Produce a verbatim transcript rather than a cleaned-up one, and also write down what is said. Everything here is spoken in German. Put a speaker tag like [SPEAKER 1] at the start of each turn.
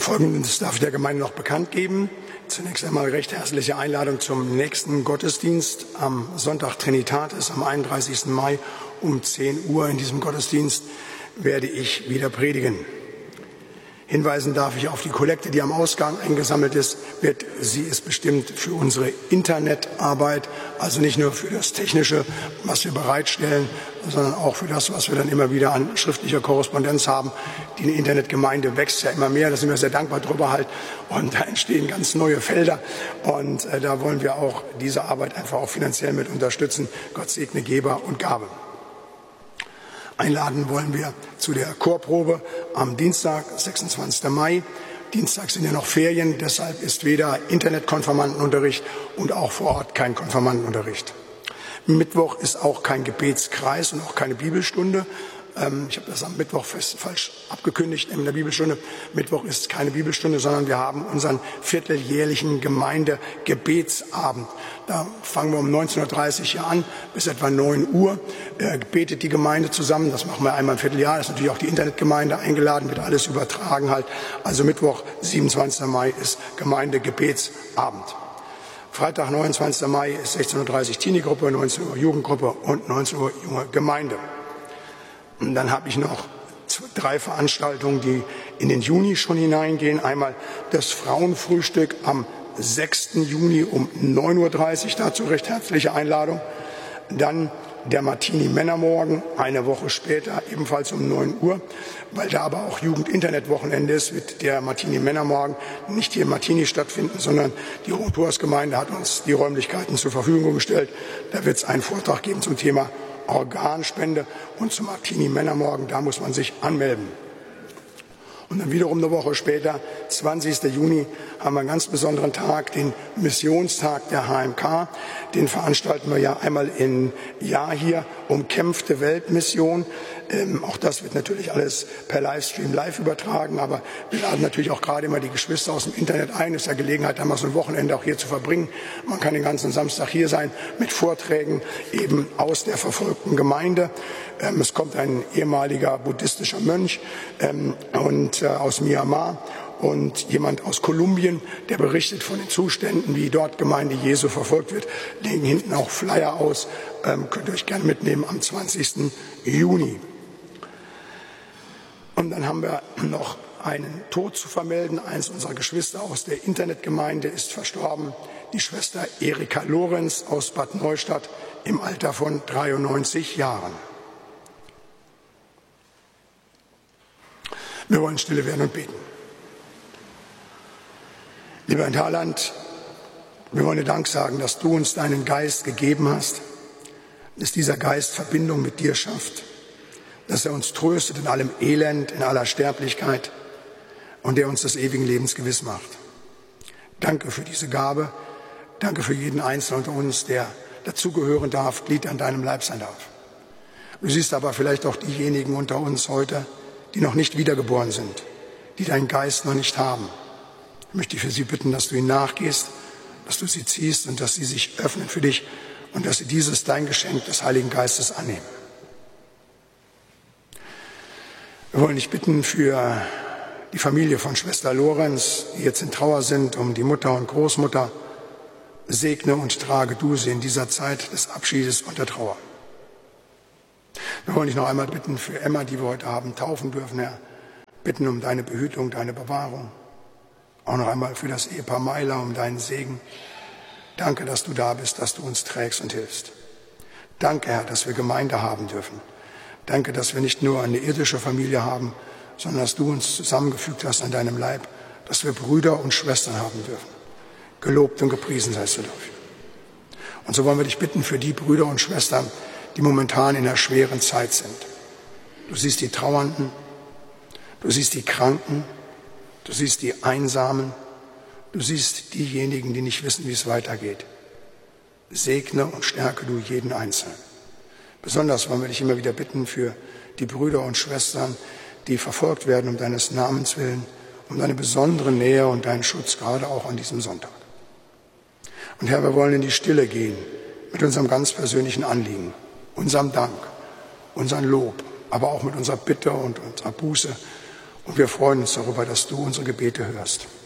[SPEAKER 1] Folgendes darf ich der Gemeinde noch bekannt geben. Zunächst einmal recht herzliche Einladung zum nächsten Gottesdienst am Sonntag Trinitatis am einunddreißigsten Mai um zehn Uhr. In diesem Gottesdienst werde ich wieder predigen. Hinweisen darf ich auf die Kollekte, die am Ausgang eingesammelt ist. Wird, sie ist bestimmt für unsere Internetarbeit, also nicht nur für das Technische, was wir bereitstellen, sondern auch für das, was wir dann immer wieder an schriftlicher Korrespondenz haben. Die Internetgemeinde wächst ja immer mehr, da sind wir sehr dankbar drüber halt. Und da entstehen ganz neue Felder. Und äh, da wollen wir auch diese Arbeit einfach auch finanziell mit unterstützen. Gott segne Geber und Gabe. Einladen wollen wir zu der Chorprobe am Dienstag, sechsundzwanzigsten Mai. Dienstag sind ja noch Ferien, deshalb ist weder Internetkonfirmandenunterricht und auch vor Ort kein Konfirmandenunterricht. Mittwoch ist auch kein Gebetskreis und auch keine Bibelstunde. Ich habe das am Mittwoch fest, falsch abgekündigt in der Bibelstunde. Mittwoch ist keine Bibelstunde, sondern wir haben unseren vierteljährlichen Gemeindegebetsabend. Da fangen wir um neunzehn Uhr dreißig hier an, bis etwa neun Uhr. Äh, betet die Gemeinde zusammen. Das machen wir einmal im Vierteljahr. Das ist natürlich auch die Internetgemeinde eingeladen, wird alles übertragen halt. Also Mittwoch, siebenundzwanzigsten Mai ist Gemeindegebetsabend. Freitag, neunundzwanzigsten Mai ist sechzehn Uhr dreißig Teenie-Gruppe, neunzehn Uhr Jugendgruppe und neunzehn Uhr junge Gemeinde. Und dann habe ich noch drei Veranstaltungen, die in den Juni schon hineingehen. Einmal das Frauenfrühstück am sechsten Juni um neun Uhr dreißig, dazu recht herzliche Einladung. Dann der Martini-Männermorgen, eine Woche später, ebenfalls um neun Uhr. Weil da aber auch Jugend-Internet-Wochenende ist, wird der Martini-Männermorgen nicht hier in Martini stattfinden, sondern die Hohentours-Gemeinde hat uns die Räumlichkeiten zur Verfügung gestellt. Da wird es einen Vortrag geben zum Thema Organspende und zum Martini-Männermorgen, da muss man sich anmelden. Und dann wiederum eine Woche später, zwanzigsten Juni, haben wir einen ganz besonderen Tag, den Missionstag der H M K. Den veranstalten wir ja einmal im Jahr hier, umkämpfte Weltmission. Ähm, auch das wird natürlich alles per Livestream live übertragen, aber wir laden natürlich auch gerade immer die Geschwister aus dem Internet ein. Es ist ja Gelegenheit, da mal so ein Wochenende auch hier zu verbringen. Man kann den ganzen Samstag hier sein mit Vorträgen eben aus der verfolgten Gemeinde. Ähm, es kommt ein ehemaliger buddhistischer Mönch ähm, und äh, aus Myanmar und jemand aus Kolumbien, der berichtet von den Zuständen, wie dort Gemeinde Jesu verfolgt wird. Legen hinten auch Flyer aus, ähm, könnt ihr euch gerne mitnehmen am zwanzigsten Juni. Und dann haben wir noch einen Tod zu vermelden. Eins unserer Geschwister aus der Internetgemeinde ist verstorben. Die Schwester Erika Lorenz aus Bad Neustadt im Alter von dreiundneunzig Jahren. Wir wollen stille werden und beten. Lieber Hinterland, wir wollen dir Dank sagen, dass du uns deinen Geist gegeben hast, dass dieser Geist Verbindung mit dir schafft, dass er uns tröstet in allem Elend, in aller Sterblichkeit und der uns des ewigen Lebens gewiss macht. Danke für diese Gabe, danke für jeden Einzelnen unter uns, der dazugehören darf, Glied an deinem Leib sein darf. Du siehst aber vielleicht auch diejenigen unter uns heute, die noch nicht wiedergeboren sind, die deinen Geist noch nicht haben. Ich möchte für sie bitten, dass du ihnen nachgehst, dass du sie ziehst und dass sie sich öffnen für dich und dass sie dieses dein Geschenk des Heiligen Geistes annehmen. Wir wollen dich bitten für die Familie von Schwester Lorenz, die jetzt in Trauer sind, um die Mutter und Großmutter. Segne und trage du sie in dieser Zeit des Abschiedes und der Trauer. Wir wollen dich noch einmal bitten für Emma, die wir heute Abend taufen dürfen, Herr. Bitten um deine Behütung, deine Bewahrung. Auch noch einmal für das Ehepaar Meiler um deinen Segen. Danke, dass du da bist, dass du uns trägst und hilfst. Danke, Herr, dass wir Gemeinde haben dürfen. Danke, dass wir nicht nur eine irdische Familie haben, sondern dass du uns zusammengefügt hast an deinem Leib, dass wir Brüder und Schwestern haben dürfen. Gelobt und gepriesen seist du dafür. Und so wollen wir dich bitten für die Brüder und Schwestern, die momentan in einer schweren Zeit sind. Du siehst die Trauernden, du siehst die Kranken, du siehst die Einsamen, du siehst diejenigen, die nicht wissen, wie es weitergeht. Segne und stärke du jeden Einzelnen. Besonders wollen wir dich immer wieder bitten für die Brüder und Schwestern, die verfolgt werden um deines Namens willen, um deine besondere Nähe und deinen Schutz, gerade auch an diesem Sonntag. Und Herr, wir wollen in die Stille gehen mit unserem ganz persönlichen Anliegen, unserem Dank, unserem Lob, aber auch mit unserer Bitte und unserer Buße Und wir freuen uns darüber, dass du unsere Gebete hörst.